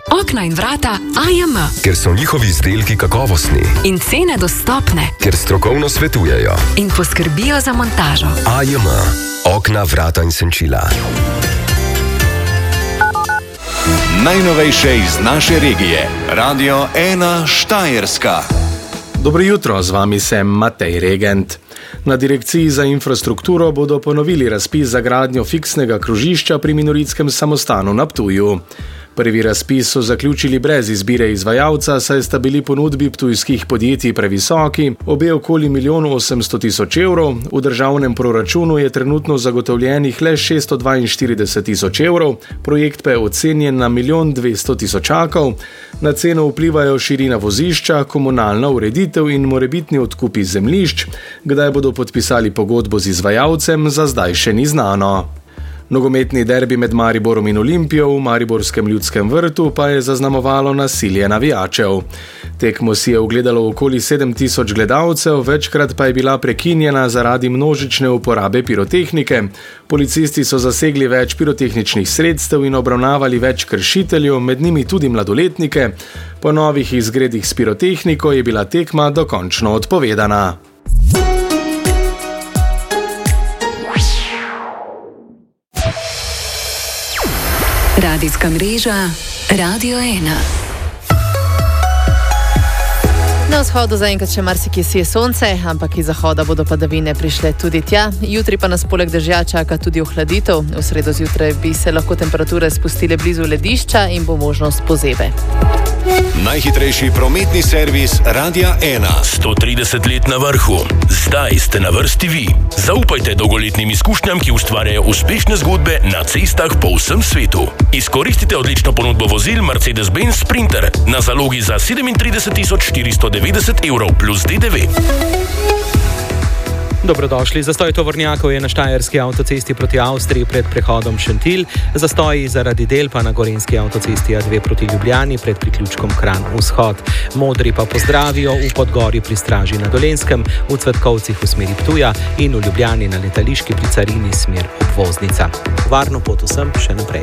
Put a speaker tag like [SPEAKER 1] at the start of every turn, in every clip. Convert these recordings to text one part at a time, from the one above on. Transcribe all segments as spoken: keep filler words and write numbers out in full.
[SPEAKER 1] Okna in vrata A J M.
[SPEAKER 2] Ker so njihovi izdelki kakovostni.
[SPEAKER 1] In cene dostopne.
[SPEAKER 2] Ker strokovno svetujejo.
[SPEAKER 1] In poskrbijo za montažo.
[SPEAKER 2] A J M. Okna, vrata in senčila.
[SPEAKER 3] Najnovejše iz naše regije. Radio ena Štajerska.
[SPEAKER 4] Dobro jutro, z vami sem Matej Regent. Na Direkciji za infrastrukturo bodo ponovili razpis za gradnjo fiksnega krožišča pri Minoritskem samostanu na Ptuju. Prvi razpis so zaključili brez izbire izvajalca, saj sta bili ponudbi ptujskih podjetij previsoki, obe okoli milijon osemsto tisoč evrov, v državnem proračunu je trenutno zagotovljenih le šeststo dvainštirideset tisoč evrov, projekt pa je ocenjen na milijon dvesto tisočakov. Na ceno vplivajo širina vozišča, komunalna ureditev in morebitni odkupi zemljišč. Kdaj bodo podpisali pogodbo z izvajalcem, za zdaj še ni znano. Nogometni derbi med Mariborom in Olimpijo v Mariborskem Ljudskem vrtu pa je zaznamovalo nasilje navijačev. Tekmo si je ogledalo okoli sedem tisoč gledalcev, večkrat pa je bila prekinjena zaradi množične uporabe pirotehnike. Policisti so zasegli več pirotehničnih sredstev in obravnavali več kršiteljev, med njimi tudi mladoletnike. Po novih izgredih s pirotehniko je bila tekma dokončno odpovedana.
[SPEAKER 1] Radijska mreža Radio ena.
[SPEAKER 5] Na vzhodu zaenkrat še marsikje sije sonce, ampak iz zahoda bodo padavine prišle tudi tja. Jutri pa nas poleg dežja čaka tudi ohladitev. V sredo zjutraj bi se lahko temperature spustile blizu ledišča in bo možnost pozebe.
[SPEAKER 3] Najhitrejši prometni servis Radia ena.
[SPEAKER 6] sto trideset let na vrhu. Zdaj ste na vrsti vi. Zaupajte dolgoletnim izkušnjam, ki ustvarjajo uspešne zgodbe na cestah po vsem svetu. Izkoristite odlično ponudbo vozil Mercedes-Benz Sprinter na zalogi za sedemintrideset tisoč štiristo devetdeset evrov plus D D V.
[SPEAKER 7] Dobrodošli. Zastoj tovornjakov je na Štajerski avtocesti proti Avstriji pred prehodom Šentilj, zastoji zaradi del pa na Gorenjski avtocesti A dve proti Ljubljani pred priključkom Kranj-Vzhod. Modri pa pozdravijo v Podgori pri Straži na Dolenjskem, v Cvetkovcih v smeri Ptuja in v Ljubljani na letališki pri Carini smer obvoznica. Varno pot vsem še naprej.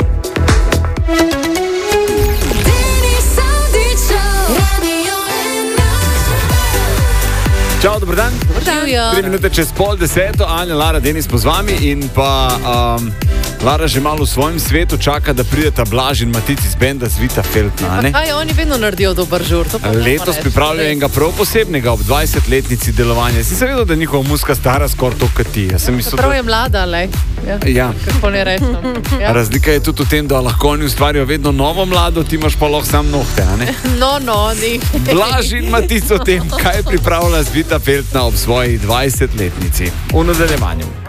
[SPEAKER 8] Čau, dober dan. Tri minute čez pol deseto, Anja, Lara, Denis po z vami in pa um, Lara že malo v svojem svetu čaka, da prideta Blaž in Matic iz benda Zvita Feltna.
[SPEAKER 5] Pa kaj, oni vedno naredijo dober žur.
[SPEAKER 8] Letos pripravljajo enega prav posebnega ob dvajsetletnici delovanja. Si se vedel, da je njihova muska stara skoraj to, kot ti? Ja,
[SPEAKER 5] prav je mlada, le. Ja.
[SPEAKER 8] Ja.
[SPEAKER 5] Kako ne rečem. Ja.
[SPEAKER 8] Razlika je tudi v tem, da lahko oni ustvarjajo vedno novo mlado, ti imaš pa lahko sam nohte, a ne?
[SPEAKER 5] No, no, ni.
[SPEAKER 8] Blaž in Matic o tem, kaj je pripravila Zvita Feltna ob svoji dvajsetletnici. V nadaljevanju.